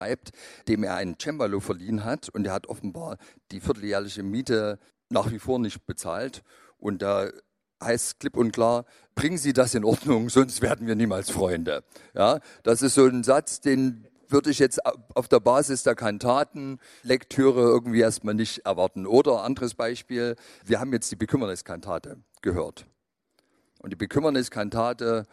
schreibt, dem er einen Cembalo verliehen hat und er hat offenbar die vierteljährliche Miete nach wie vor nicht bezahlt und da heißt klipp und klar, bringen Sie das in Ordnung, sonst werden wir niemals Freunde. Ja, das ist so ein Satz, den würde ich jetzt auf der Basis der Kantatenlektüre irgendwie erstmal nicht erwarten. Oder anderes Beispiel, wir haben jetzt die Bekümmerniskantate gehört. Und die Bekümmerniskantate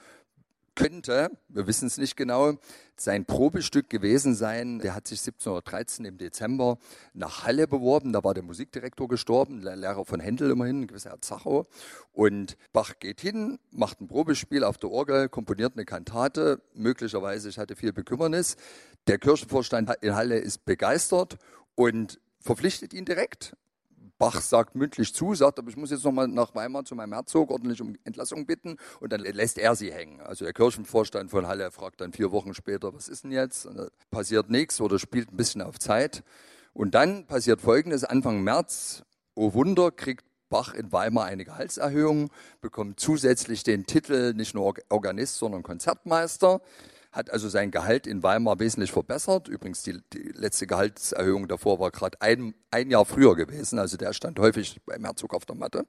könnte, wir wissen es nicht genau, sein Probestück gewesen sein. Der hat sich 1713 im Dezember nach Halle beworben. Da war der Musikdirektor gestorben, der Lehrer von Händel immerhin, ein gewisser Herr Zachow. Und Bach geht hin, macht ein Probespiel auf der Orgel, komponiert eine Kantate. Möglicherweise, ich hatte viel Bekümmernis. Der Kirchenvorstand in Halle ist begeistert und verpflichtet ihn direkt. Bach sagt mündlich zu, sagt, aber ich muss jetzt nochmal nach Weimar zu meinem Herzog ordentlich um Entlassung bitten und dann lässt er sie hängen. Also der Kirchenvorstand von Halle fragt dann 4 Wochen später, was ist denn jetzt? Und da passiert nichts oder spielt ein bisschen auf Zeit. Und dann passiert Folgendes, Anfang März, oh Wunder, kriegt Bach in Weimar eine Gehaltserhöhung, bekommt zusätzlich den Titel nicht nur Organist, sondern Konzertmeister. Hat also sein Gehalt in Weimar wesentlich verbessert. Übrigens, die letzte Gehaltserhöhung davor war gerade ein Jahr früher gewesen. Also der stand häufig beim Herzog auf der Matte.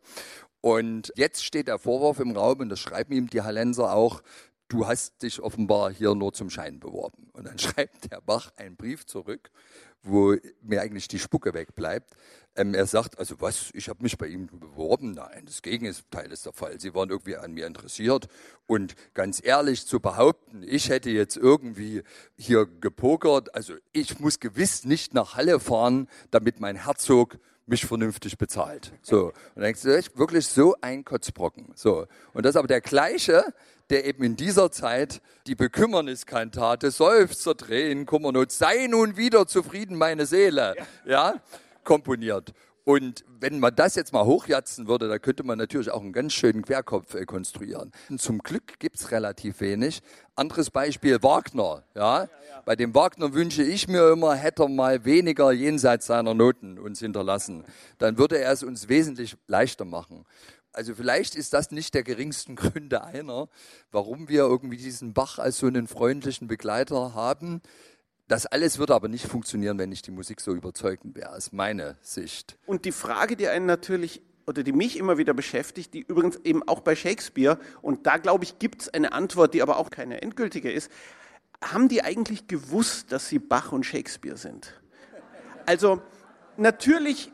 Und jetzt steht der Vorwurf im Raum, und das schreiben ihm die Hallenser auch, du hast dich offenbar hier nur zum Schein beworben. Und dann schreibt der Bach einen Brief zurück, wo mir eigentlich die Spucke wegbleibt. Er sagt, also was, ich habe mich bei ihm beworben? Nein, das Gegenteil ist der Fall. Sie waren irgendwie an mir interessiert. Und ganz ehrlich zu behaupten, ich hätte jetzt irgendwie hier gepokert, also ich muss gewiss nicht nach Halle fahren, damit mein Herzog mich vernünftig bezahlt. So. Und dann denkst du, echt wirklich so ein Kotzbrocken. So. Und das ist aber der gleiche, der eben in dieser Zeit die Bekümmerniskantate, Seufzer, Tränen, Kummernot, sei nun wieder zufrieden, meine Seele, ja, komponiert. Und wenn man das jetzt mal hochjatzen würde, da könnte man natürlich auch einen ganz schönen Querkopf konstruieren. Und zum Glück gibt's relativ wenig. Anderes Beispiel, Wagner. Ja? Bei dem Wagner wünsche ich mir immer, hätte er mal weniger jenseits seiner Noten uns hinterlassen. Dann würde er es uns wesentlich leichter machen. Also vielleicht ist das nicht der geringsten Gründe einer, warum wir irgendwie diesen Bach als so einen freundlichen Begleiter haben. Das alles würde aber nicht funktionieren, wenn nicht die Musik so überzeugend wäre, ist meine Sicht. Und die Frage, die einen natürlich, oder die mich immer wieder beschäftigt, die übrigens eben auch bei Shakespeare, und da glaube ich, gibt es eine Antwort, die aber auch keine endgültige ist, haben die eigentlich gewusst, dass sie Bach und Shakespeare sind? Also natürlich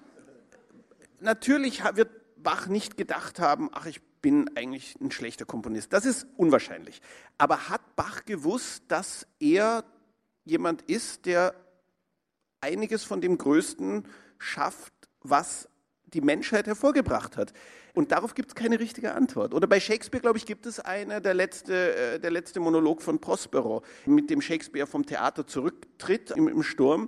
wird Bach nicht gedacht haben, ach, ich bin eigentlich ein schlechter Komponist. Das ist unwahrscheinlich. Aber hat Bach gewusst, dass er jemand ist, der einiges von dem Größten schafft, was die Menschheit hervorgebracht hat? Und darauf gibt es keine richtige Antwort. Oder bei Shakespeare, glaube ich, gibt es der letzte Monolog von Prospero, mit dem Shakespeare vom Theater zurücktritt im Sturm.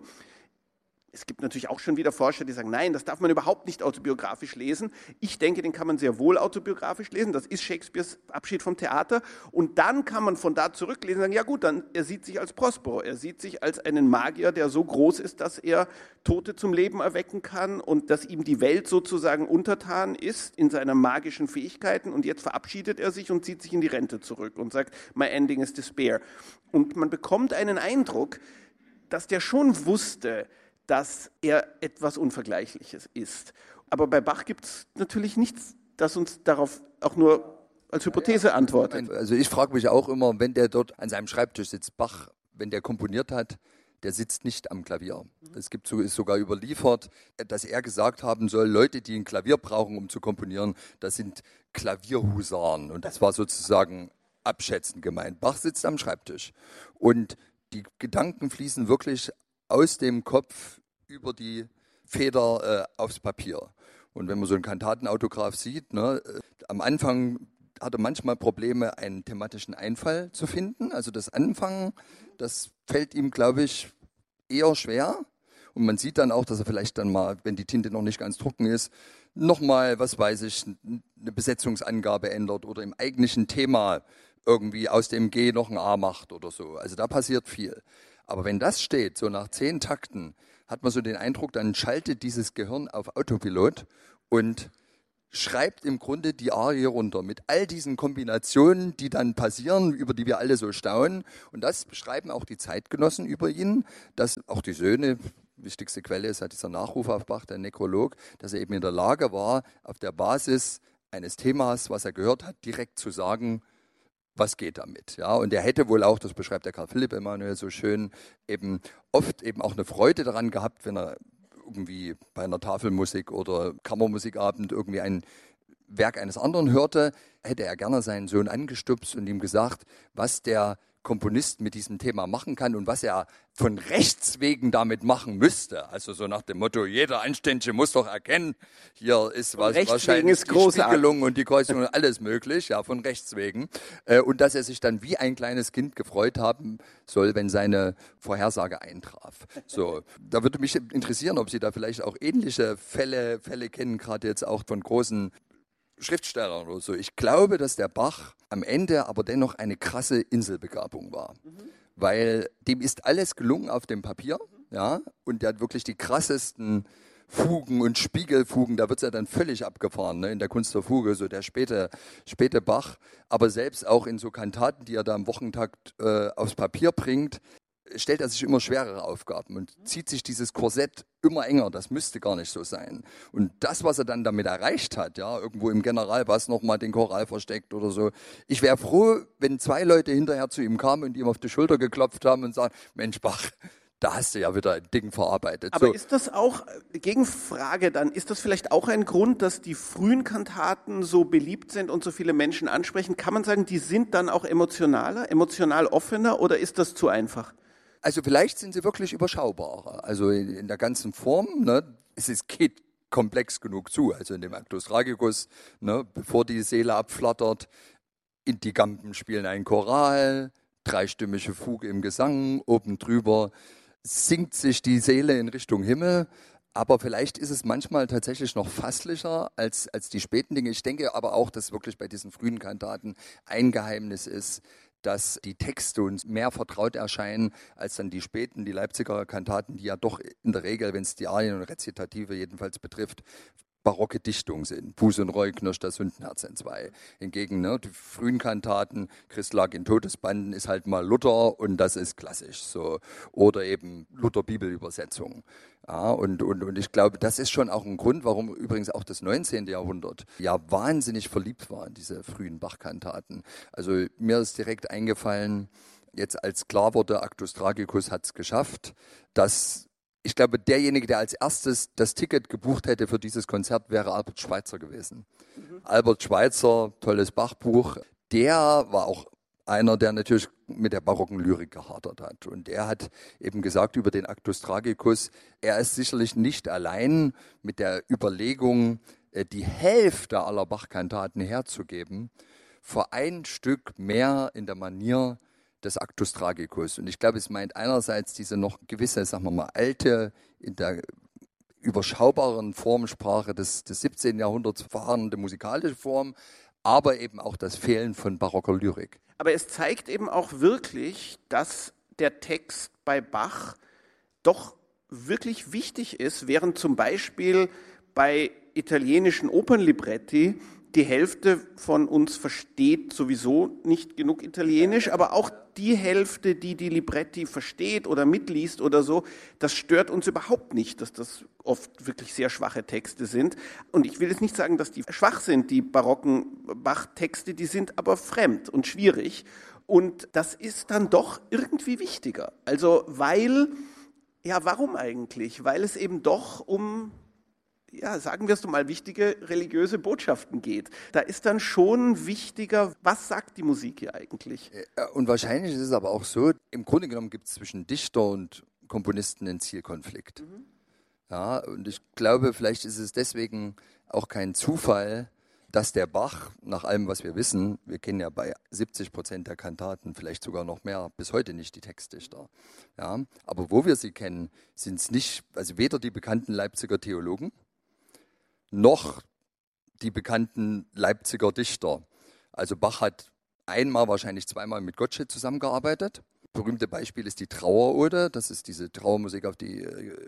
Es gibt natürlich auch schon wieder Forscher, die sagen, nein, das darf man überhaupt nicht autobiografisch lesen. Ich denke, den kann man sehr wohl autobiografisch lesen. Das ist Shakespeares Abschied vom Theater. Und dann kann man von da zurücklesen und sagen, ja gut, dann er sieht sich als Prospero. Er sieht sich als einen Magier, der so groß ist, dass er Tote zum Leben erwecken kann und dass ihm die Welt sozusagen untertan ist in seiner magischen Fähigkeiten. Und jetzt verabschiedet er sich und zieht sich in die Rente zurück und sagt, my ending is despair. Und man bekommt einen Eindruck, dass der schon wusste, dass er etwas Unvergleichliches ist. Aber bei Bach gibt es natürlich nichts, das uns darauf auch nur als Hypothese antwortet. Also ich frage mich auch immer, wenn der dort an seinem Schreibtisch sitzt, Bach, wenn der komponiert hat, der sitzt nicht am Klavier. Es ist sogar überliefert, dass er gesagt haben soll, Leute, die ein Klavier brauchen, um zu komponieren, das sind Klavierhusaren. Und das war sozusagen abschätzend gemeint. Bach sitzt am Schreibtisch und die Gedanken fließen wirklich aus dem Kopf über die Feder aufs Papier. Und wenn man so einen Kantatenautograph sieht, ne, am Anfang hat er manchmal Probleme, einen thematischen Einfall zu finden. Also das Anfangen, das fällt ihm, glaube ich, eher schwer. Und man sieht dann auch, dass er vielleicht dann mal, wenn die Tinte noch nicht ganz trocken ist, nochmal, was weiß ich, eine Besetzungsangabe ändert oder im eigentlichen Thema irgendwie aus dem G noch ein A macht oder so. Also da passiert viel. Aber wenn das steht, so nach 10 Takten, hat man so den Eindruck, dann schaltet dieses Gehirn auf Autopilot und schreibt im Grunde die Arie runter mit all diesen Kombinationen, die dann passieren, über die wir alle so staunen. Und das beschreiben auch die Zeitgenossen über ihn, dass auch die Söhne, wichtigste Quelle ist ja dieser Nachruf auf Bach, der Nekrolog, dass er eben in der Lage war, auf der Basis eines Themas, was er gehört hat, direkt zu sagen, was geht damit? Ja, und er hätte wohl auch, das beschreibt der Karl Philipp Emanuel so schön, eben oft eben auch eine Freude daran gehabt, wenn er irgendwie bei einer Tafelmusik oder Kammermusikabend irgendwie ein Werk eines anderen hörte, hätte er gerne seinen Sohn angestupst und ihm gesagt, was der Komponist mit diesem Thema machen kann und was er von Rechts wegen damit machen müsste. Also so nach dem Motto, jeder Anständige muss doch erkennen, hier ist was wahrscheinlich die Spiegelung und die Kreuzung und alles möglich, ja, von Rechts wegen. Und dass er sich dann wie ein kleines Kind gefreut haben soll, wenn seine Vorhersage eintraf. So, da würde mich interessieren, ob Sie da vielleicht auch ähnliche Fälle kennen, gerade jetzt auch von großen Schriftstellern oder so. Ich glaube, dass der Bach am Ende aber dennoch eine krasse Inselbegabung war. Weil dem ist alles gelungen auf dem Papier, ja, und der hat wirklich die krassesten Fugen und Spiegelfugen, da wird es ja dann völlig abgefahren, ne, in der Kunst der Fuge, so der späte Bach. Aber selbst auch in so Kantaten, die er da im Wochentakt aufs Papier bringt, stellt er sich immer schwerere Aufgaben und zieht sich dieses Korsett immer enger. Das müsste gar nicht so sein. Und das, was er dann damit erreicht hat, ja, irgendwo im Generalbass nochmal den Choral versteckt oder so. Ich wäre froh, wenn 2 Leute hinterher zu ihm kamen und ihm auf die Schulter geklopft haben und sagen, Mensch Bach, da hast du ja wieder ein Ding verarbeitet. Aber so. Ist das auch, Gegenfrage dann, ist das vielleicht auch ein Grund, dass die frühen Kantaten so beliebt sind und so viele Menschen ansprechen? Kann man sagen, die sind dann auch emotionaler, emotional offener oder ist das zu einfach? Also vielleicht sind sie wirklich überschaubarer. Also in der ganzen Form, ne, geht komplex genug zu. Also in dem Actus Tragicus, ne, bevor die Seele abflattert, in die Gamben spielen ein Choral, 3-stimmige Fuge im Gesang, oben drüber sinkt sich die Seele in Richtung Himmel. Aber vielleicht ist es manchmal tatsächlich noch fasslicher als die späten Dinge. Ich denke aber auch, dass wirklich bei diesen frühen Kantaten ein Geheimnis ist, dass die Texte uns mehr vertraut erscheinen als dann die späten, die Leipziger Kantaten, die ja doch in der Regel, wenn es die Arien und Rezitative jedenfalls betrifft, barocke Dichtung sind. Buß und Reue knirscht das Sündenherz entzwei. Hingegen, ne, die frühen Kantaten, Christ lag in Todesbanden, ist halt mal Luther und das ist klassisch. So. Oder eben Luther-Bibelübersetzung. Ja, und ich glaube, das ist schon auch ein Grund, warum übrigens auch das 19. Jahrhundert ja wahnsinnig verliebt war in diese frühen Bach-Kantaten. Also mir ist direkt eingefallen, jetzt als klar wurde, Actus Tragicus hat es geschafft, dass ich glaube, derjenige, der als erstes das Ticket gebucht hätte für dieses Konzert, wäre Albert Schweitzer gewesen. Albert Schweitzer, tolles Bachbuch, der war auch einer, der natürlich mit der barocken Lyrik gehadert hat. Und er hat eben gesagt über den Actus Tragicus, er ist sicherlich nicht allein mit der Überlegung, die Hälfte aller Bach-Kantaten herzugeben, für ein Stück mehr in der Manier des Actus Tragicus. Und ich glaube, es meint einerseits diese noch gewisse, sagen wir mal, alte, in der überschaubaren Formsprache des 17. Jahrhunderts vorhandene musikalische Form, aber eben auch das Fehlen von barocker Lyrik. Aber es zeigt eben auch wirklich, dass der Text bei Bach doch wirklich wichtig ist, während zum Beispiel bei italienischen Opernlibretti die Hälfte von uns versteht sowieso nicht genug Italienisch, aber auch die Hälfte, die die Libretti versteht oder mitliest oder so, das stört uns überhaupt nicht, dass das oft wirklich sehr schwache Texte sind. Und ich will jetzt nicht sagen, dass die schwach sind, die barocken Bach-Texte, die sind aber fremd und schwierig. Und das ist dann doch irgendwie wichtiger. Also warum eigentlich? Weil es eben doch um, ja, sagen wir es doch mal, wichtige religiöse Botschaften geht. Da ist dann schon wichtiger, was sagt die Musik hier eigentlich? Und wahrscheinlich ist es aber auch so, im Grunde genommen gibt es zwischen Dichter und Komponisten einen Zielkonflikt. Ja, und ich glaube, vielleicht ist es deswegen auch kein Zufall, dass der Bach, nach allem, was wir wissen, wir kennen ja bei 70% der Kantaten, vielleicht sogar noch mehr, bis heute nicht die Textdichter. Ja, aber wo wir sie kennen, sind es nicht, also weder die bekannten Leipziger Theologen, noch die bekannten Leipziger Dichter. Also Bach hat einmal, wahrscheinlich zweimal mit Gottsched zusammengearbeitet. Berühmte Beispiel ist die Trauerode. Das ist diese Trauermusik auf die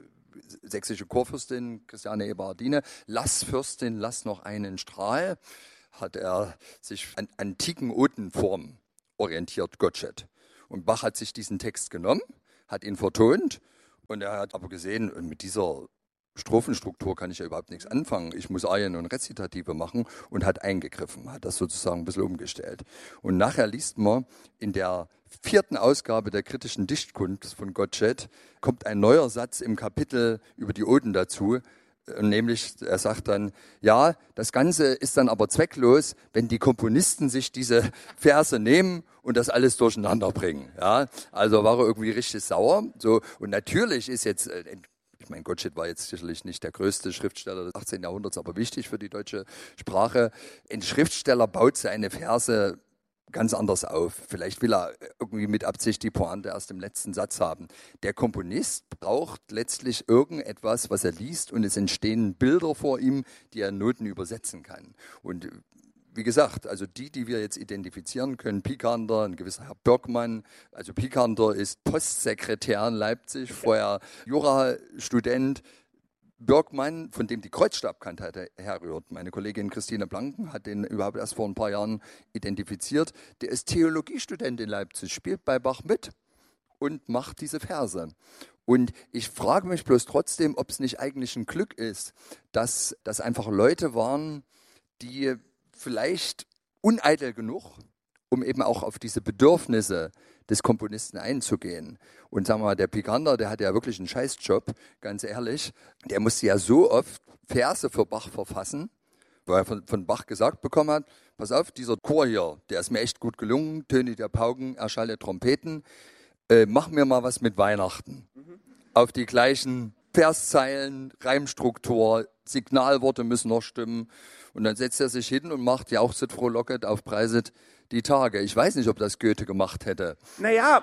sächsische Chorfürstin Christiane Eberhardine, lass Fürstin, lass noch einen Strahl, hat er sich an antiken Odenformen orientiert, Gottsched. Und Bach hat sich diesen Text genommen, hat ihn vertont und er hat aber gesehen, mit dieser Strophenstruktur kann ich ja überhaupt nichts anfangen. Ich muss Arien und Rezitative machen und hat eingegriffen, hat das sozusagen ein bisschen umgestellt. Und nachher liest man in der 4. Ausgabe der kritischen Dichtkunst von Gottsched, kommt ein neuer Satz im Kapitel über die Oden dazu, nämlich er sagt dann, ja, das Ganze ist dann aber zwecklos, wenn die Komponisten sich diese Verse nehmen und das alles durcheinander bringen. Ja, also war er irgendwie richtig sauer. So, und natürlich ist jetzt, ich meine, Gottsched war jetzt sicherlich nicht der größte Schriftsteller des 18. Jahrhunderts, aber wichtig für die deutsche Sprache. Ein Schriftsteller baut seine Verse ganz anders auf. Vielleicht will er irgendwie mit Absicht die Pointe erst im letzten Satz haben. Der Komponist braucht letztlich irgendetwas, was er liest und es entstehen Bilder vor ihm, die er in Noten übersetzen kann. Und wie gesagt, also die wir jetzt identifizieren können, Picander, ein gewisser Herr Birkmann, also Picander ist Postsekretär in Leipzig, vorher Jurastudent. Birkmann, von dem die Kreuzstabkantate herrührt, meine Kollegin Christine Blanken hat den überhaupt erst vor ein paar Jahren identifiziert, der ist Theologiestudent in Leipzig, spielt bei Bach mit und macht diese Verse. Und ich frage mich bloß trotzdem, ob es nicht eigentlich ein Glück ist, dass das einfach Leute waren, die vielleicht uneitel genug, um eben auch auf diese Bedürfnisse des Komponisten einzugehen. Und sagen wir mal, der Picander, der hatte ja wirklich einen Scheißjob, ganz ehrlich. Der musste ja so oft Verse für Bach verfassen, weil er von Bach gesagt bekommen hat, pass auf, dieser Chor hier, der ist mir echt gut gelungen, Töne der Pauken, erschallte Trompeten, mach mir mal was mit Weihnachten. Auf die gleichen Verszeilen, Reimstruktur, Signalworte müssen noch stimmen. Und dann setzt er sich hin und macht jauchzet frohlocket, aufpreiset die Tage. Ich weiß nicht, ob das Goethe gemacht hätte. Naja,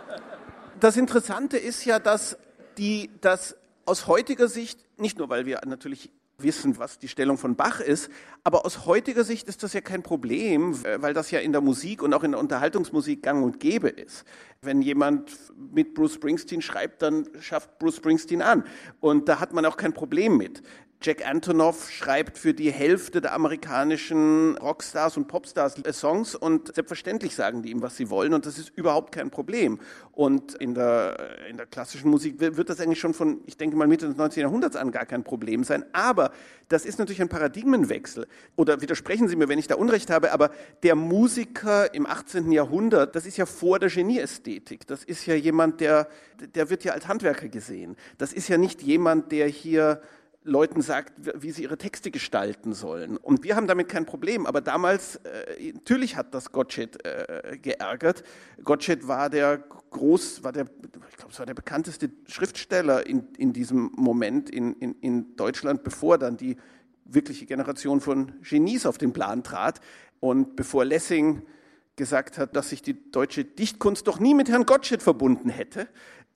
das Interessante ist ja, dass das aus heutiger Sicht, nicht nur weil wir natürlich wissen, was die Stellung von Bach ist, aber aus heutiger Sicht ist das ja kein Problem, weil das ja in der Musik und auch in der Unterhaltungsmusik gang und gäbe ist. Wenn jemand mit Bruce Springsteen schreibt, dann schafft Bruce Springsteen an. Und da hat man auch kein Problem mit. Jack Antonoff schreibt für die Hälfte der amerikanischen Rockstars und Popstars Songs und selbstverständlich sagen die ihm, was sie wollen und das ist überhaupt kein Problem. Und in der klassischen Musik wird das eigentlich schon von, ich denke mal Mitte des 19. Jahrhunderts an gar kein Problem sein. Aber das ist natürlich ein Paradigmenwechsel. Oder widersprechen Sie mir, wenn ich da Unrecht habe, aber der Musiker im 18. Jahrhundert, das ist ja vor der Genieästhetik. Das ist ja jemand, der wird ja als Handwerker gesehen. Das ist ja nicht jemand, der hier Leuten sagt, wie sie ihre Texte gestalten sollen. Und wir haben damit kein Problem. Aber damals, natürlich hat das Gottsched geärgert. Gottsched war ich glaube, es war der bekannteste Schriftsteller in diesem Moment in Deutschland, bevor dann die wirkliche Generation von Genies auf den Plan trat. Und bevor Lessing gesagt hat, dass sich die deutsche Dichtkunst doch nie mit Herrn Gottsched verbunden hätte.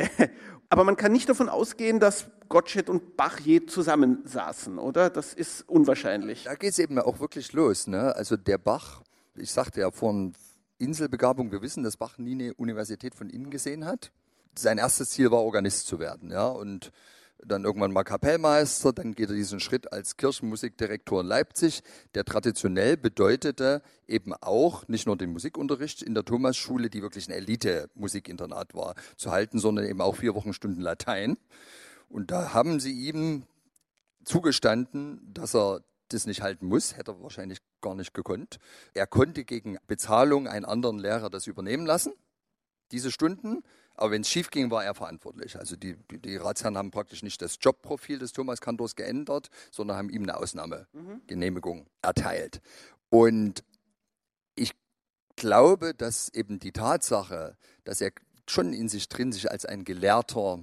Aber man kann nicht davon ausgehen, dass Gottsched und Bach je zusammensaßen, oder? Das ist unwahrscheinlich. Da geht es eben auch wirklich los, ne? Also der Bach, ich sagte ja vorhin Inselbegabung, wir wissen, dass Bach nie eine Universität von innen gesehen hat. Sein erstes Ziel war, Organist zu werden, ja, und dann irgendwann mal Kapellmeister, dann geht er diesen Schritt als Kirchenmusikdirektor in Leipzig, der traditionell bedeutete eben auch nicht nur den Musikunterricht in der Thomasschule, die wirklich ein Elite-Musikinternat war, zu halten, sondern eben auch 4 Wochenstunden Latein. Und da haben sie ihm zugestanden, dass er das nicht halten muss, hätte er wahrscheinlich gar nicht gekonnt. Er konnte gegen Bezahlung einen anderen Lehrer das übernehmen lassen, diese Stunden. Aber wenn es schief ging, war er verantwortlich. Also die Ratsherren haben praktisch nicht das Jobprofil des Thomas Kantors geändert, sondern haben ihm eine Ausnahmegenehmigung erteilt. Und ich glaube, dass eben die Tatsache, dass er schon in sich drin sich als ein gelehrter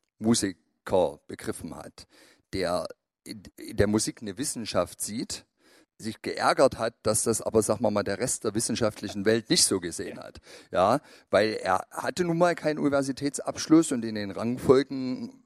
Musiker begriffen hat, der in der Musik eine Wissenschaft sieht, sich geärgert hat, dass das aber, sagen wir mal, der Rest der wissenschaftlichen Welt nicht so gesehen hat. Ja, weil er hatte nun mal keinen Universitätsabschluss und in den Rangfolgen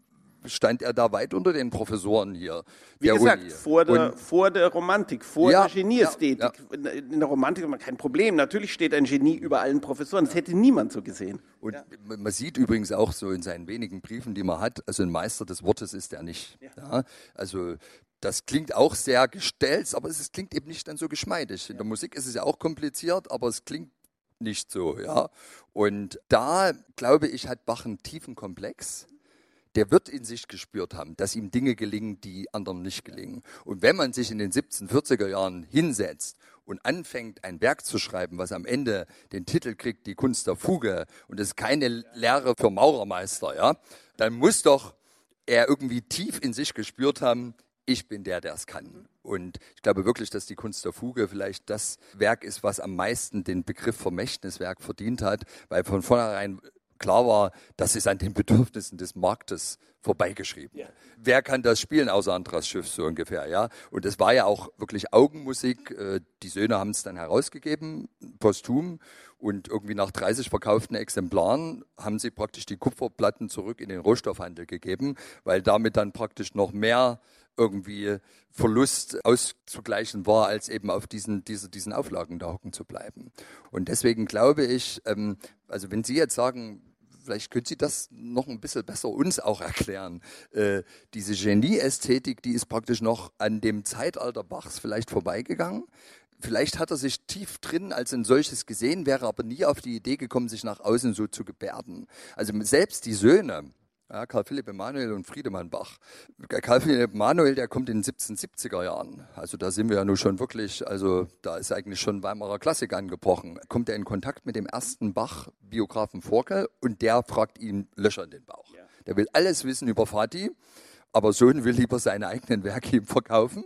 stand er da weit unter den Professoren hier. Wie gesagt, vor der Romantik, vor der Genieästhetik. Ja. In der Romantik hat man kein Problem. Natürlich steht ein Genie über allen Professoren. Das hätte niemand so gesehen. Und man sieht übrigens auch so in seinen wenigen Briefen, die man hat, also ein Meister des Wortes ist er nicht. Ja. Also das klingt auch sehr gestelzt, aber es klingt eben nicht dann so geschmeidig. In der Musik ist es ja auch kompliziert, aber es klingt nicht so. Ja. Und da, glaube ich, hat Bach einen tiefen Komplex. Der wird in sich gespürt haben, dass ihm Dinge gelingen, die anderen nicht gelingen. Und wenn man sich in den 1740er Jahren hinsetzt und anfängt, ein Werk zu schreiben, was am Ende den Titel kriegt, die Kunst der Fuge, und es ist keine Lehre für Maurermeister, ja, dann muss doch er irgendwie tief in sich gespürt haben, ich bin der es kann. Und ich glaube wirklich, dass die Kunst der Fuge vielleicht das Werk ist, was am meisten den Begriff Vermächtniswerk verdient hat, weil von vornherein klar war, das ist an den Bedürfnissen des Marktes vorbeigeschrieben. Ja. Wer kann das spielen außer Andras Schiff, so ungefähr, ja? Und es war ja auch wirklich Augenmusik. Die Söhne haben es dann herausgegeben, posthum. Und irgendwie nach 30 verkauften Exemplaren haben sie praktisch die Kupferplatten zurück in den Rohstoffhandel gegeben, weil damit dann praktisch noch mehr irgendwie Verlust auszugleichen war, als eben auf diesen Auflagen da hocken zu bleiben. Und deswegen glaube ich, also wenn Sie jetzt sagen, vielleicht können Sie das noch ein bisschen besser uns auch erklären, diese Genieästhetik, die ist praktisch noch an dem Zeitalter Bachs vielleicht vorbeigegangen. Vielleicht hat er sich tief drin als ein solches gesehen, wäre aber nie auf die Idee gekommen, sich nach außen so zu gebärden. Also selbst die Söhne, ja, Karl Philipp Emanuel und Friedemann Bach. Karl Philipp Emanuel, der kommt in den 1770er Jahren. Also da sind wir ja nun schon wirklich, also da ist eigentlich schon Weimarer Klassik angebrochen. Kommt er in Kontakt mit dem ersten Bach-Biografen Forkel und der fragt ihn Löcher in den Bauch. Ja. Der will alles wissen über Vati, aber Sohn will lieber seine eigenen Werke ihm verkaufen.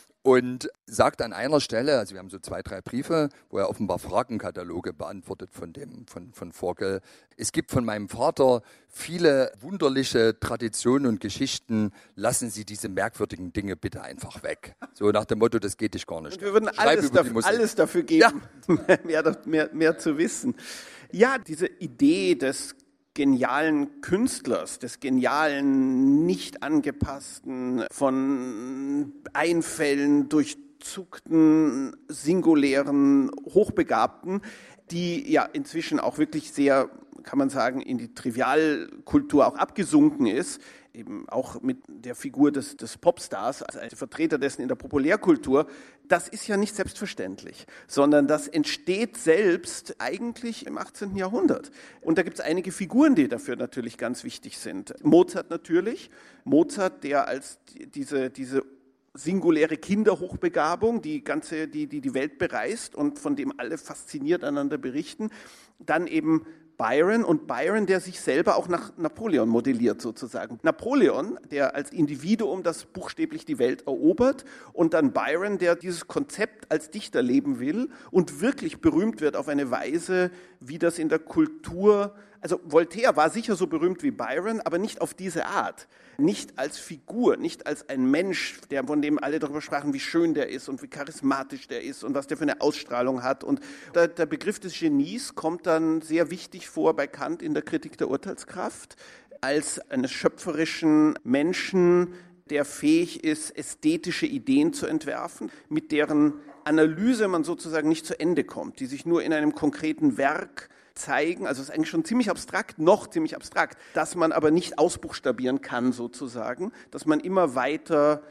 Und sagt an einer Stelle, also wir haben so 2, 3 Briefe, wo er offenbar Fragenkataloge beantwortet von Forkel. Es gibt von meinem Vater viele wunderliche Traditionen und Geschichten. Lassen Sie diese merkwürdigen Dinge bitte einfach weg. So nach dem Motto, das geht dich gar nicht. Und wir würden alles dafür geben, mehr zu wissen. Ja, diese Idee des genialen Künstlers, des genialen, nicht angepassten, von Einfällen durchzuckten, singulären, Hochbegabten, die ja inzwischen auch wirklich sehr, kann man sagen, in die Trivialkultur auch abgesunken ist, eben auch mit der Figur des Popstars, als Vertreter dessen in der Populärkultur, das ist ja nicht selbstverständlich, sondern das entsteht selbst eigentlich im 18. Jahrhundert. Und da gibt es einige Figuren, die dafür natürlich ganz wichtig sind. Mozart natürlich, Mozart, der als diese singuläre Kinderhochbegabung, die Welt bereist und von dem alle fasziniert einander berichten, dann eben Byron, der sich selber auch nach Napoleon modelliert sozusagen. Napoleon, der als Individuum das buchstäblich die Welt erobert, und dann Byron, der dieses Konzept als Dichter leben will und wirklich berühmt wird auf eine Weise, wie das in der Kultur, also Voltaire war sicher so berühmt wie Byron, aber nicht auf diese Art. Nicht als Figur, nicht als ein Mensch, von dem alle darüber sprachen, wie schön der ist und wie charismatisch der ist und was der für eine Ausstrahlung hat. Und der Begriff des Genies kommt dann sehr wichtig vor bei Kant in der Kritik der Urteilskraft, als eines schöpferischen Menschen, der fähig ist, ästhetische Ideen zu entwerfen, mit deren Analyse man sozusagen nicht zu Ende kommt, die sich nur in einem konkreten Werk zeigen, also es ist eigentlich schon ziemlich abstrakt, dass man aber nicht ausbuchstabieren kann sozusagen, dass man immer weiter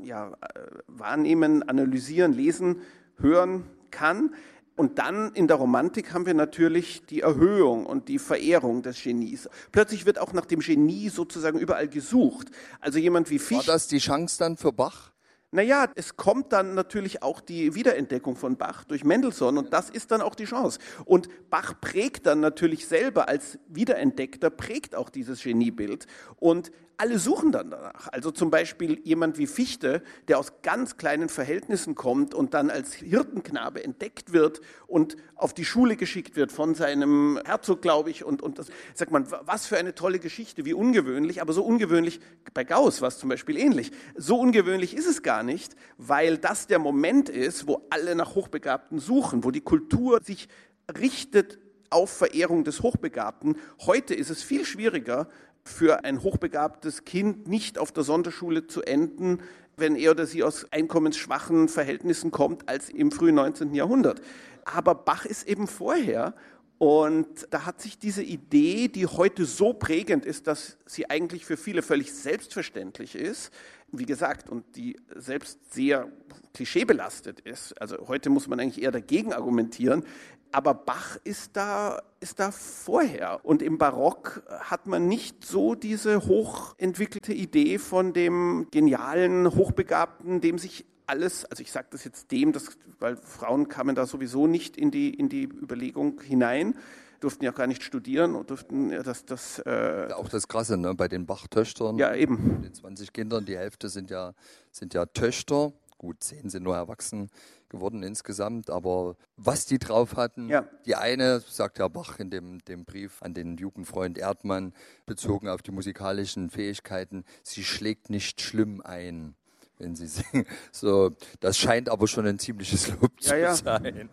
wahrnehmen, analysieren, lesen, hören kann. Und dann in der Romantik haben wir natürlich die Erhöhung und die Verehrung des Genies. Plötzlich wird auch nach dem Genie sozusagen überall gesucht. Also jemand wie Fichte. War das die Chance dann für Bach? Naja, es kommt dann natürlich auch die Wiederentdeckung von Bach durch Mendelssohn und das ist dann auch die Chance. Und Bach prägt dann natürlich selber als Wiederentdeckter, prägt auch dieses Geniebild und alle suchen dann danach. Also zum Beispiel jemand wie Fichte, der aus ganz kleinen Verhältnissen kommt und dann als Hirtenknabe entdeckt wird und auf die Schule geschickt wird von seinem Herzog, glaube ich. Und das sagt man, was für eine tolle Geschichte, wie ungewöhnlich, aber so ungewöhnlich, bei Gauss war es zum Beispiel ähnlich. So ungewöhnlich ist es gar nicht, weil das der Moment ist, wo alle nach Hochbegabten suchen, wo die Kultur sich richtet auf Verehrung des Hochbegabten. Heute ist es viel schwieriger, für ein hochbegabtes Kind nicht auf der Sonderschule zu enden, wenn er oder sie aus einkommensschwachen Verhältnissen kommt, als im frühen 19. Jahrhundert. Aber Bach ist eben vorher. Und da hat sich diese Idee, die heute so prägend ist, dass sie eigentlich für viele völlig selbstverständlich ist, wie gesagt, und die selbst sehr klischeebelastet ist. Also heute muss man eigentlich eher dagegen argumentieren. Aber Bach ist da vorher. Und im Barock hat man nicht so diese hochentwickelte Idee von dem genialen, hochbegabten, dem sich alles, also ich sage das jetzt weil Frauen kamen da sowieso nicht in die Überlegung hinein, durften ja gar nicht studieren und durften Ja, auch das Krasse, ne? Bei den Bach-Töchtern, ja eben, von den 20 Kindern, die Hälfte sind ja Töchter. Gut, 10 sind nur erwachsen geworden insgesamt, aber was die drauf hatten, ja. Die eine, sagt Herr Bach in dem Brief an den Jugendfreund Erdmann, bezogen auf die musikalischen Fähigkeiten, sie schlägt nicht schlimm ein, wenn sie singen. So, das scheint aber schon ein ziemliches Lob zu sein.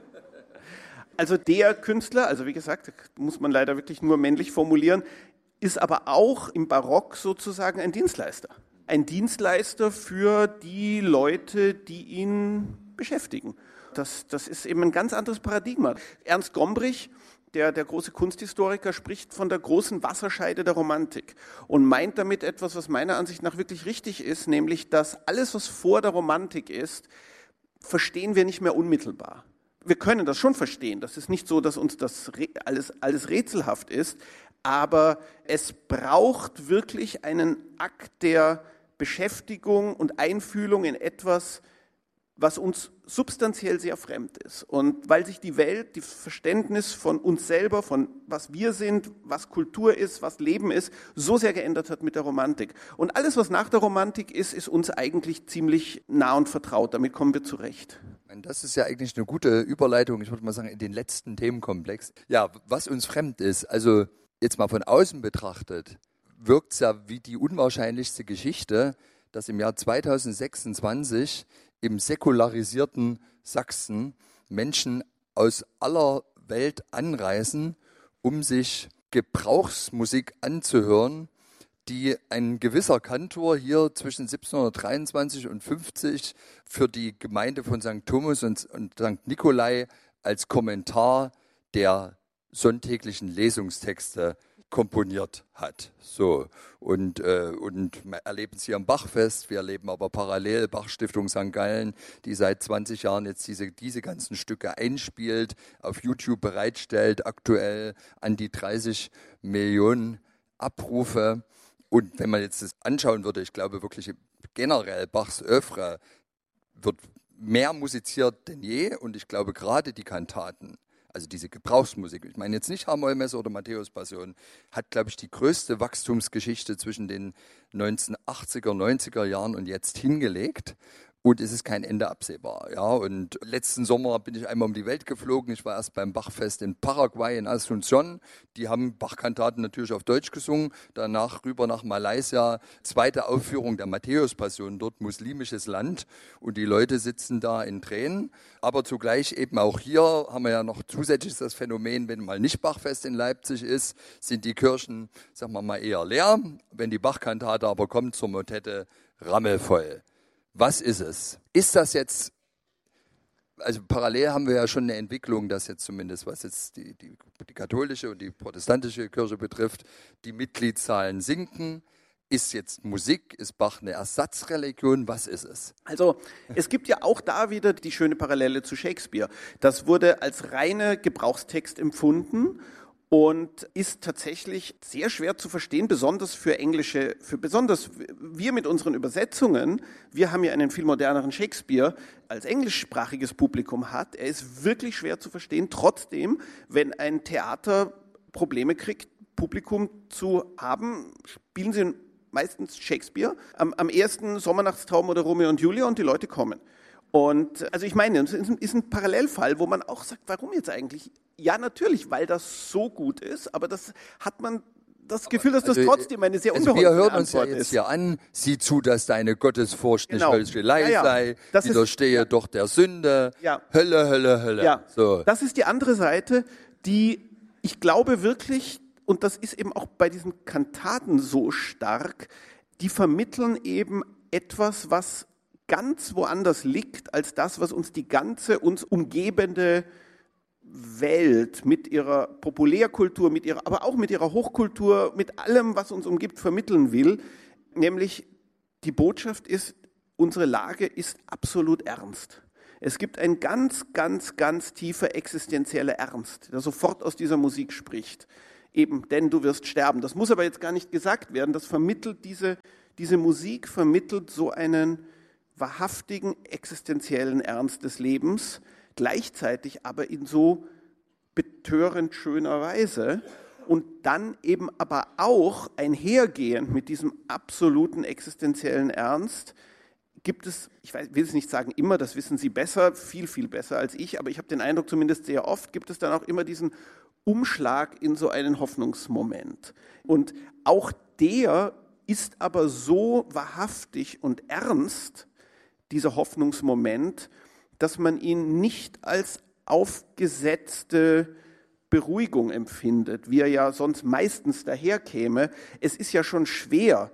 Also der Künstler, also wie gesagt, muss man leider wirklich nur männlich formulieren, ist aber auch im Barock sozusagen ein Dienstleister. Ein Dienstleister für die Leute, die ihn beschäftigen. Das ist eben ein ganz anderes Paradigma. Ernst Gombrich, der große Kunsthistoriker, spricht von der großen Wasserscheide der Romantik und meint damit etwas, was meiner Ansicht nach wirklich richtig ist, nämlich, dass alles, was vor der Romantik ist, verstehen wir nicht mehr unmittelbar. Wir können das schon verstehen. Das ist nicht so, dass uns das alles rätselhaft ist, aber es braucht wirklich einen Akt der Beschäftigung und Einfühlung in etwas, was uns substanziell sehr fremd ist. Und weil sich die Welt, das Verständnis von uns selber, von was wir sind, was Kultur ist, was Leben ist, so sehr geändert hat mit der Romantik. Und alles, was nach der Romantik ist uns eigentlich ziemlich nah und vertraut. Damit kommen wir zurecht. Das ist ja eigentlich eine gute Überleitung, ich würde mal sagen, in den letzten Themenkomplex. Ja, was uns fremd ist, also jetzt mal von außen betrachtet, wirkt es ja wie die unwahrscheinlichste Geschichte, dass im Jahr 2026 im säkularisierten Sachsen Menschen aus aller Welt anreisen, um sich Gebrauchsmusik anzuhören, die ein gewisser Kantor hier zwischen 1723 und 50 für die Gemeinde von St. Thomas und St. Nikolai als Kommentar der sonntäglichen Lesungstexte komponiert hat. So. Und wir erleben es hier am Bachfest, wir erleben aber parallel Bachstiftung St. Gallen, die seit 20 Jahren jetzt diese ganzen Stücke einspielt, auf YouTube bereitstellt, aktuell an die 30 Millionen Abrufe. Und wenn man jetzt das anschauen würde, ich glaube wirklich generell Bachs Œuvre wird mehr musiziert denn je und ich glaube gerade die Kantaten, also diese Gebrauchsmusik, ich meine jetzt nicht H-Moll-Messe oder Matthäus-Passion, hat, glaube ich, die größte Wachstumsgeschichte zwischen den 1980er, 90er Jahren und jetzt hingelegt. Und es ist kein Ende absehbar. Ja. Und letzten Sommer bin ich einmal um die Welt geflogen. Ich war erst beim Bachfest in Paraguay, in Asunción. Die haben Bachkantaten natürlich auf Deutsch gesungen. Danach rüber nach Malaysia. Zweite Aufführung der Matthäus-Passion, dort muslimisches Land. Und die Leute sitzen da in Tränen. Aber zugleich eben auch hier haben wir ja noch zusätzlich das Phänomen, wenn mal nicht Bachfest in Leipzig ist, sind die Kirchen, sagen wir mal, eher leer. Wenn die Bachkantate aber kommt zur Motette, rammelvoll. Was ist es? Ist das jetzt, also parallel haben wir ja schon eine Entwicklung, dass jetzt zumindest, was jetzt die katholische und die protestantische Kirche betrifft, die Mitgliedszahlen sinken. Ist jetzt Musik, ist Bach eine Ersatzreligion? Was ist es? Also es gibt ja auch da wieder die schöne Parallele zu Shakespeare. Das wurde als reiner Gebrauchstext empfunden und ist tatsächlich sehr schwer zu verstehen, besonders besonders wir mit unseren Übersetzungen. Wir haben ja einen viel moderneren Shakespeare als englischsprachiges Publikum hat. Er ist wirklich schwer zu verstehen. Trotzdem, wenn ein Theater Probleme kriegt, Publikum zu haben, spielen sie meistens Shakespeare. Am ersten Sommernachtstraum oder Romeo und Julia und die Leute kommen. Und also ich meine, es ist ein Parallelfall, wo man auch sagt, warum jetzt eigentlich? Ja, natürlich, weil das so gut ist, aber das hat man das Gefühl, dass das trotzdem eine sehr unbeholfene Antwort ist. Wir hören uns ja jetzt ist. hier an, sieh zu, dass deine Gottesfurcht nicht Hölzerei sei, das widerstehe doch der Sünde, Hölle, Hölle, Hölle. Ja, so. Das ist die andere Seite, die ich glaube wirklich und das ist eben auch bei diesen Kantaten so stark, die vermitteln eben etwas, was ganz woanders liegt, als das, was uns die ganze uns umgebende Welt mit ihrer Populärkultur, aber auch mit ihrer Hochkultur, mit allem, was uns umgibt, vermitteln will. Nämlich die Botschaft ist, unsere Lage ist absolut ernst. Es gibt ein ganz, ganz, ganz tiefer existenzieller Ernst, der sofort aus dieser Musik spricht. Eben, denn du wirst sterben. Das muss aber jetzt gar nicht gesagt werden. Das vermittelt diese Musik vermittelt so einen wahrhaftigen existenziellen Ernst des Lebens, gleichzeitig aber in so betörend schöner Weise und dann eben aber auch einhergehend mit diesem absoluten existenziellen Ernst gibt es, will es nicht sagen immer, das wissen Sie besser, viel, viel besser als ich, aber ich habe den Eindruck, zumindest sehr oft gibt es dann auch immer diesen Umschlag in so einen Hoffnungsmoment. Und auch der ist aber so wahrhaftig und ernst, dieser Hoffnungsmoment, dass man ihn nicht als aufgesetzte Beruhigung empfindet, wie er ja sonst meistens daherkäme. Es ist ja schon schwer,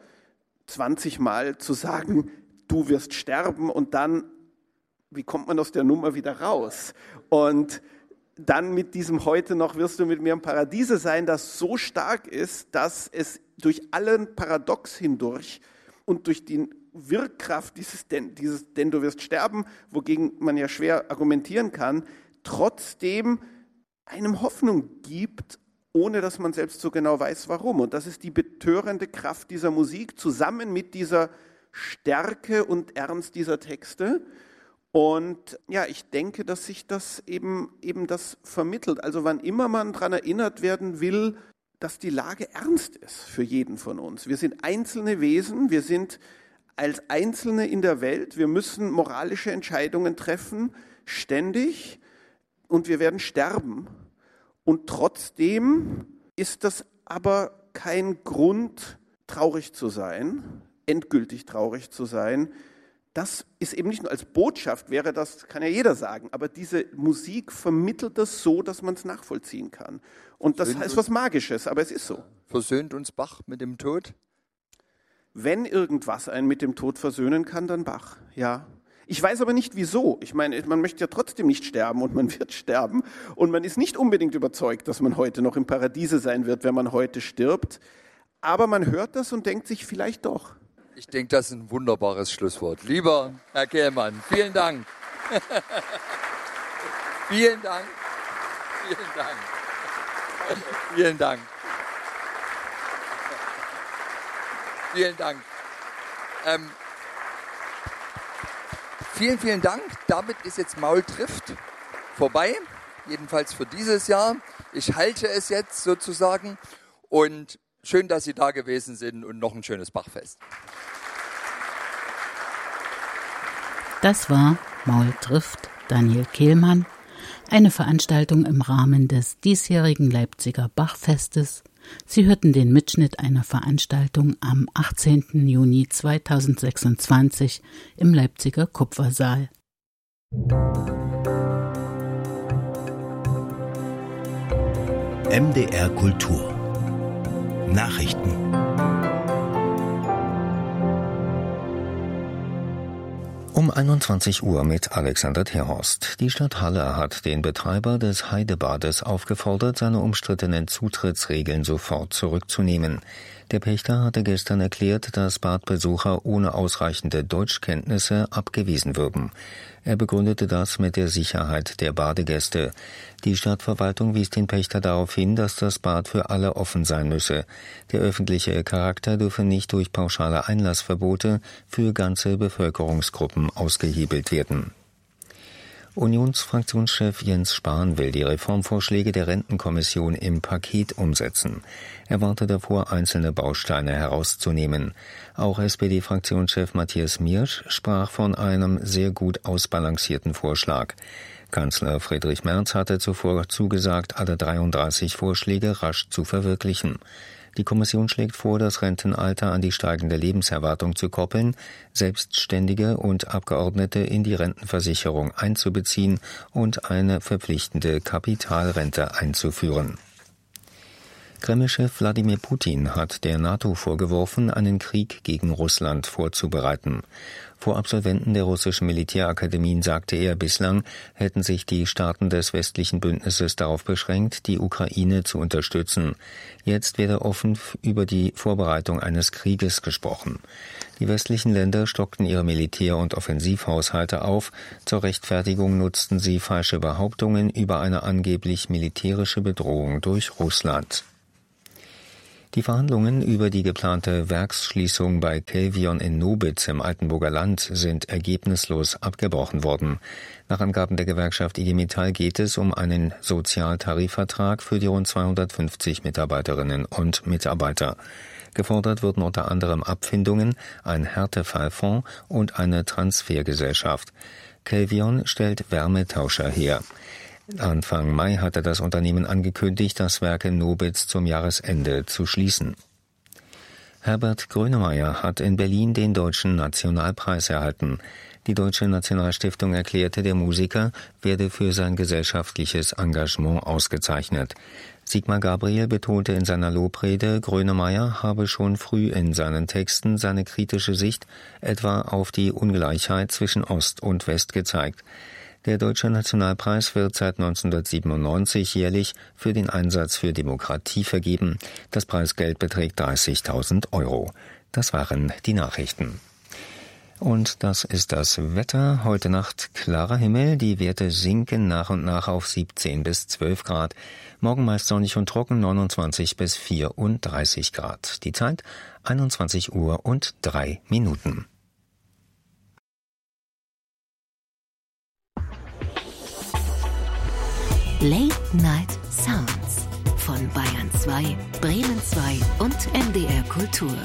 20 Mal zu sagen, du wirst sterben und dann, wie kommt man aus der Nummer wieder raus? Und dann mit diesem heute noch wirst du mit mir im Paradiese sein, das so stark ist, dass es durch allen Paradox hindurch und durch die Wirkkraft dieses denn du wirst sterben, wogegen man ja schwer argumentieren kann, trotzdem einem Hoffnung gibt, ohne dass man selbst so genau weiß, warum. Und das ist die betörende Kraft dieser Musik, zusammen mit dieser Stärke und Ernst dieser Texte. Und ja, ich denke, dass sich das eben das vermittelt. Also wann immer man daran erinnert werden will, dass die Lage ernst ist für jeden von uns. Wir sind einzelne Wesen, wir sind als Einzelne in der Welt, wir müssen moralische Entscheidungen treffen, ständig, und wir werden sterben. Und trotzdem ist das aber kein Grund, traurig zu sein, endgültig traurig zu sein. Das ist eben nicht nur als Botschaft, wäre das, kann ja jeder sagen, aber diese Musik vermittelt das so, dass man es nachvollziehen kann. Und das heißt was Magisches, aber es ist so. Versöhnt uns Bach mit dem Tod? Wenn irgendwas einen mit dem Tod versöhnen kann, dann Bach, ja. Ich weiß aber nicht, wieso. Ich meine, man möchte ja trotzdem nicht sterben und man wird sterben. Und man ist nicht unbedingt überzeugt, dass man heute noch im Paradiese sein wird, wenn man heute stirbt. Aber man hört das und denkt sich vielleicht doch. Ich denke, das ist ein wunderbares Schlusswort. Lieber Herr Kehlmann, vielen Dank. Vielen Dank. Vielen Dank. Vielen Dank. Vielen Dank. Vielen Dank. Damit ist jetzt Maul trifft vorbei. Jedenfalls für dieses Jahr. Ich halte es jetzt sozusagen. Und schön, dass Sie da gewesen sind und noch ein schönes Bachfest. Das war Maul trifft Daniel Kehlmann, eine Veranstaltung im Rahmen des diesjährigen Leipziger Bachfestes. Sie hörten den Mitschnitt einer Veranstaltung am 18. Juni 2026 im Leipziger Kupfersaal. MDR Kultur Nachrichten. Um 21 Uhr mit Alexander Terhorst. Die Stadt Halle hat den Betreiber des Heidebades aufgefordert, seine umstrittenen Zutrittsregeln sofort zurückzunehmen. Der Pächter hatte gestern erklärt, dass Badbesucher ohne ausreichende Deutschkenntnisse abgewiesen würden. Er begründete das mit der Sicherheit der Badegäste. Die Stadtverwaltung wies den Pächter darauf hin, dass das Bad für alle offen sein müsse. Der öffentliche Charakter dürfe nicht durch pauschale Einlassverbote für ganze Bevölkerungsgruppen ausgehebelt werden. Unionsfraktionschef Jens Spahn will die Reformvorschläge der Rentenkommission im Paket umsetzen. Er warnte davor, einzelne Bausteine herauszunehmen. Auch SPD-Fraktionschef Matthias Miersch sprach von einem sehr gut ausbalancierten Vorschlag. Kanzler Friedrich Merz hatte zuvor zugesagt, alle 33 Vorschläge rasch zu verwirklichen. Die Kommission schlägt vor, das Rentenalter an die steigende Lebenserwartung zu koppeln, Selbstständige und Abgeordnete in die Rentenversicherung einzubeziehen und eine verpflichtende Kapitalrente einzuführen. Kreml-Chef Wladimir Putin hat der NATO vorgeworfen, einen Krieg gegen Russland vorzubereiten. Vor Absolventen der russischen Militärakademien sagte er, bislang hätten sich die Staaten des westlichen Bündnisses darauf beschränkt, die Ukraine zu unterstützen. Jetzt werde offen über die Vorbereitung eines Krieges gesprochen. Die westlichen Länder stockten ihre Militär- und Offensivhaushalte auf. Zur Rechtfertigung nutzten sie falsche Behauptungen über eine angeblich militärische Bedrohung durch Russland. Die Verhandlungen über die geplante Werksschließung bei Kelvion in Nobitz im Altenburger Land sind ergebnislos abgebrochen worden. Nach Angaben der Gewerkschaft IG Metall geht es um einen Sozialtarifvertrag für die rund 250 Mitarbeiterinnen und Mitarbeiter. Gefordert wurden unter anderem Abfindungen, ein Härtefallfonds und eine Transfergesellschaft. Kelvion stellt Wärmetauscher her. Anfang Mai hatte das Unternehmen angekündigt, das Werk in Nobitz zum Jahresende zu schließen. Herbert Grönemeyer hat in Berlin den Deutschen Nationalpreis erhalten. Die Deutsche Nationalstiftung erklärte, der Musiker werde für sein gesellschaftliches Engagement ausgezeichnet. Sigmar Gabriel betonte in seiner Lobrede, Grönemeyer habe schon früh in seinen Texten seine kritische Sicht etwa auf die Ungleichheit zwischen Ost und West gezeigt. Der Deutsche Nationalpreis wird seit 1997 jährlich für den Einsatz für Demokratie vergeben. Das Preisgeld beträgt 30.000 €. Das waren die Nachrichten. Und das ist das Wetter. Heute Nacht klarer Himmel. Die Werte sinken nach und nach auf 17 bis 12 Grad. Morgen meist sonnig und trocken, 29 bis 34 Grad. Die Zeit 21:03. Late Night Sounds von Bayern 2, Bremen 2 und MDR Kultur.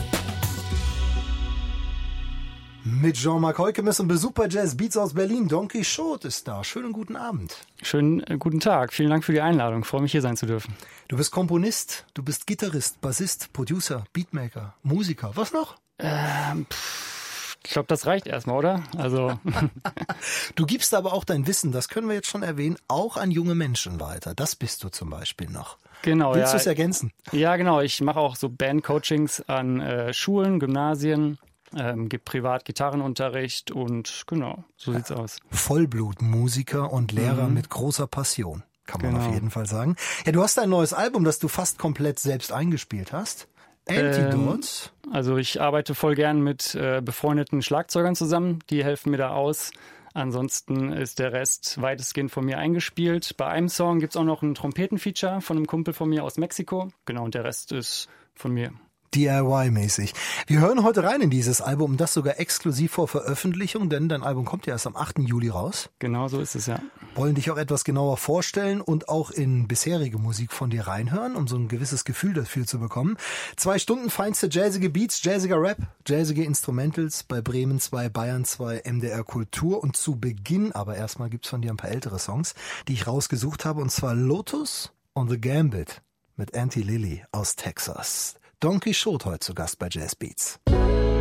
Mit Jean-Marc Heukemes und Besuch bei Jazz Beats aus Berlin. Don Quixote ist da. Schönen guten Abend. Schönen guten Tag. Vielen Dank für die Einladung. Ich freue mich, hier sein zu dürfen. Du bist Komponist, du bist Gitarrist, Bassist, Producer, Beatmaker, Musiker. Was noch? Ich glaube, das reicht erstmal, oder? Also Du gibst aber auch dein Wissen, das können wir jetzt schon erwähnen, auch an junge Menschen weiter. Das bist du zum Beispiel noch. Genau. Willst du es ergänzen? Ja, genau. Ich mache auch so Bandcoachings an Schulen, Gymnasien, gebe privat Gitarrenunterricht und genau, so sieht's aus. Vollblutmusiker und Lehrer mit großer Passion, kann man auf jeden Fall sagen. Ja, du hast ein neues Album, das du fast komplett selbst eingespielt hast. Antidote. Also ich arbeite voll gern mit befreundeten Schlagzeugern zusammen, die helfen mir da aus. Ansonsten ist der Rest weitestgehend von mir eingespielt. Bei einem Song gibt's auch noch ein Trompetenfeature von einem Kumpel von mir aus Mexiko. Genau, und der Rest ist von mir. DIY-mäßig. Wir hören heute rein in dieses Album, das sogar exklusiv vor Veröffentlichung, denn dein Album kommt ja erst am 8. Juli raus. Genau so ist es, ja. Wollen dich auch etwas genauer vorstellen und auch in bisherige Musik von dir reinhören, um so ein gewisses Gefühl dafür zu bekommen. 2 Stunden feinste jazzige Beats, jazziger Rap, jazzige Instrumentals bei Bremen 2, Bayern 2, MDR Kultur. Und zu Beginn aber erstmal gibt's von dir ein paar ältere Songs, die ich rausgesucht habe, und zwar Lotus on the Gambit mit Auntie Lily aus Texas. Don Quixote heute zu Gast bei Jazz Beats.